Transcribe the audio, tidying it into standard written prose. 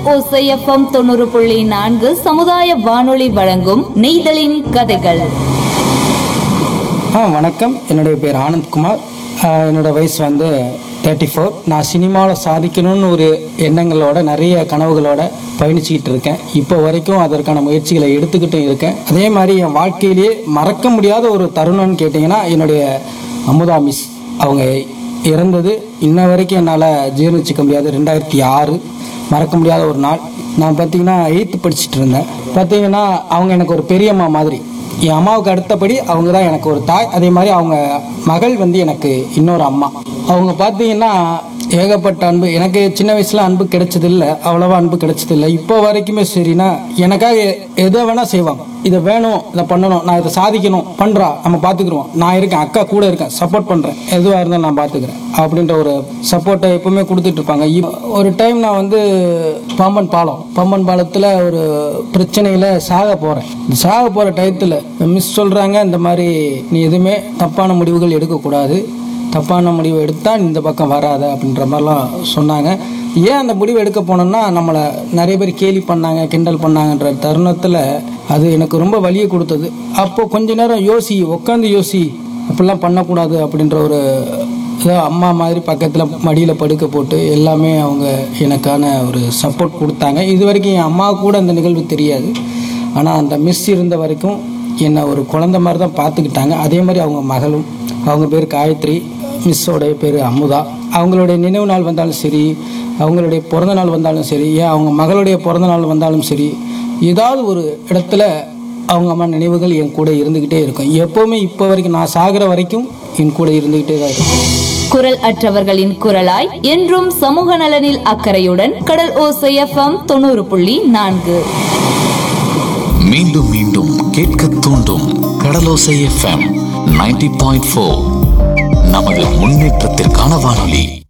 ஓசை எஃப்எம் 90.4 சமுதாய வானொலி வழங்கும் நெய்தலின் கதைகள். வணக்கம். என்னுடைய பேர் ஆனந்த்குமார். என்னோடய வயசு 34. நான் சினிமாவில் சாதிக்கணும்னு ஒரு எண்ணங்களோட நிறைய கனவுகளோட பயணிச்சுக்கிட்டு இருக்கேன். இப்போ வரைக்கும் அதற்கான முயற்சிகளை எடுத்துக்கிட்டும் இருக்கேன். அதே மாதிரி என் வாழ்க்கையிலேயே மறக்க முடியாத ஒரு தருணம்னு கேட்டிங்கன்னா என்னுடைய அமுதா மிஸ் அவங்க இறந்தது இன்ன வரைக்கும் என்னால் ஜீர்ணிச்சிக்க முடியாது. 2006 மறக்க முடியாத ஒரு நாள். நான் பார்த்தீங்கன்னா 8th படிச்சுட்டு இருந்தேன். பார்த்தீங்கன்னா அவங்க எனக்கு ஒரு பெரியம்மா மாதிரி. என் அம்மாவுக்கு அடுத்தபடி அவங்க தான் எனக்கு ஒரு தாய். அதே மாதிரி அவங்க மகள் எனக்கு இன்னொரு அம்மா. அவங்க பார்த்தீங்கன்னா ஏகப்பட்ட அன்பு. எனக்கு சின்ன வயசுல அன்பு கிடைச்சதில்லை, அவ்வளோவா அன்பு கிடைச்சதில்லை. இப்போ வரைக்குமே சரினா எனக்காக எதை வேணால் செய்வாங்க. இதை வேணும், இதை பண்ணணும், நான் இதை சாதிக்கணும், பண்ணுறா, நம்ம பார்த்துக்குருவோம், நான் இருக்கேன், அக்கா கூட இருக்கேன், சப்போர்ட் பண்ணுறேன், எதுவாக இருந்தாலும் நான் பார்த்துக்கிறேன் அப்படின்ற ஒரு சப்போர்ட்டை எப்பவுமே கொடுத்துட்டு இருப்பாங்க. ஒரு டைம் நான் பாம்பன் பாலத்தில் ஒரு பிரச்சனையில் சாக போகிற டயத்தில் மிஸ் சொல்கிறாங்க, இந்த மாதிரி நீ எதுவுமே தப்பான முடிவுகள் எடுக்கக்கூடாது, தப்பான முடிவு எடுத்தால் இந்த பக்கம் வராத அப்படின்ற மாதிரிலாம் சொன்னாங்க. ஏன் அந்த முடிவு எடுக்க போனோம்னா நம்மளை நிறைய பேர் கேலி பண்ணாங்க, கிண்டல் பண்ணாங்கன்ற தருணத்தில் அது எனக்கு ரொம்ப வலியை கொடுத்தது. அப்போது கொஞ்ச நேரம் உட்காந்து யோசி, அப்படிலாம் பண்ணக்கூடாது அப்படின்ற ஒரு அம்மா மாதிரி பக்கத்தில் மடியில் படுக்க போட்டு எல்லாமே அவங்க எனக்கான ஒரு சப்போர்ட் கொடுத்தாங்க. இது வரைக்கும் என் அம்மா கூட அந்த நிகழ்வு தெரியாது. ஆனால் அந்த மிஸ் இருந்த வரைக்கும் என்னை ஒரு குழந்தை மாதிரி தான் பார்த்துக்கிட்டாங்க. அதே மாதிரி அவங்க மகளும், அவங்க பேர் காயத்ரி, மிஸ்ஸோடைய பேர் அமுதா. அவங்களுடைய நினைவு நாள் வந்தாலும் சரி, அவங்களுடைய பிறந்த நாள் வந்தாலும் சரி, ஏன் அவங்க மகளுடைய பிறந்த நாள் வந்தாலும் சரி, ஏதாவது ஒரு இடத்துல அவங்க அம்மா நினைவுகள் என் கூட இருந்துக்கிட்டே இருக்கும். எப்போவுமே இப்போ வரைக்கும் நான் சாகிற வரைக்கும் என் கூட இருந்துக்கிட்டே தான் இருக்கும். குரல் அற்றவர்களின் குரலாய் என்றும் சமூக நலனில் அக்கறையுடன் கடல் ஓசை எஃப்எம் 90.4. மீண்டும் மீண்டும் கேட்க தூண்டும் கடலோசை எஃப்எம் 90.4. நமது முன்னேற்றத்திற்கான வானொலி.